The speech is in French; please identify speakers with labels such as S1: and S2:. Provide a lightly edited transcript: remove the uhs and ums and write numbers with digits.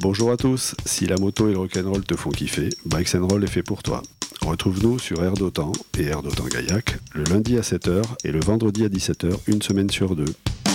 S1: Bonjour à tous, si la moto et le rock'n'roll te font kiffer, Bikes and Roll est fait pour toi. Retrouve-nous sur Air d'Otan et Air d'Otan Gaillac le lundi à 7h et le vendredi à 17h, une semaine sur deux.